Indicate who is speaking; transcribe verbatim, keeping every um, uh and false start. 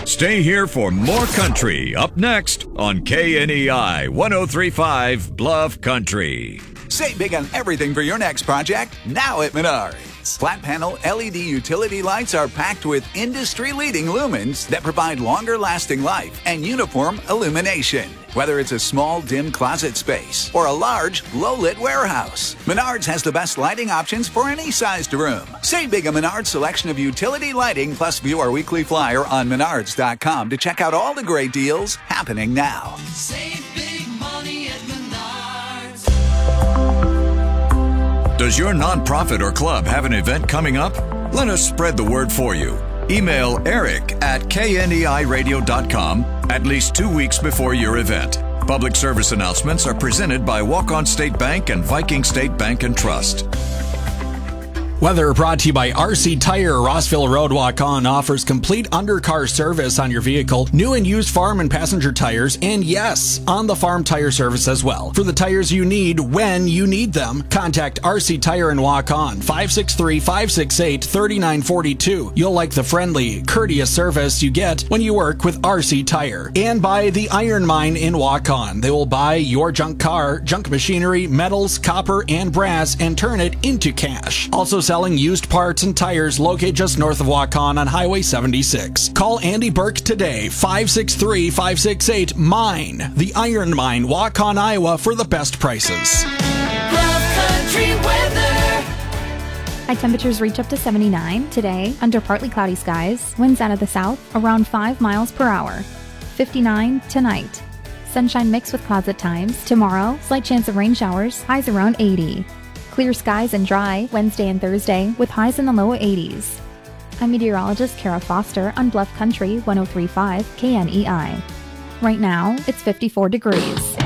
Speaker 1: Stay here for more country up next on K N E I one oh three point five Bluff Country.
Speaker 2: Save big on everything for your next project now at Menards. Flat panel L E D utility lights are packed with industry-leading lumens that provide longer lasting life and uniform illumination. Whether it's a small, dim closet space or a large, low-lit warehouse, Menards has the best lighting options for any sized room. Save big on Menards' selection of utility lighting, plus view our weekly flyer on menards dot com to check out all the great deals happening now.
Speaker 3: Save big money at Menards.
Speaker 1: Does your nonprofit or club have an event coming up? Let us spread the word for you. Email Eric at K N E I radio dot com at least two weeks before your event. Public service announcements are presented by Walk-On State Bank and Viking State Bank and Trust.
Speaker 4: Weather brought to you by R C Tire. Rossville Road Walk-On offers complete undercar service on your vehicle, new and used farm and passenger tires, and yes, on the farm tire service as well. For the tires you need when you need them, contact R C Tire and Walk-On, five six three, five six eight, three nine four two. You'll like the friendly, courteous service you get when you work with R C Tire. And by the Iron Mine in Walk-On. They will buy your junk car, junk machinery, metals, copper, and brass and turn it into cash. Also selling used parts and tires located just north of Walk-On on Highway seventy-six. Call Andy Burke today, five six three, five six eight, MINE. The Iron Mine, Walk-On, Iowa for the best prices.
Speaker 3: Bluff Country weather.
Speaker 5: High temperatures reach up to seventy-nine. Today, under partly cloudy skies. Winds out of the south around five miles per hour. fifty-nine tonight. Sunshine mixed with clouds at times. Tomorrow, slight chance of rain showers. Highs around eighty. Clear skies and dry Wednesday and Thursday with highs in the low eighties. I'm meteorologist Kara Foster on Bluff Country one oh three point five K N E I. Right now, it's fifty-four degrees.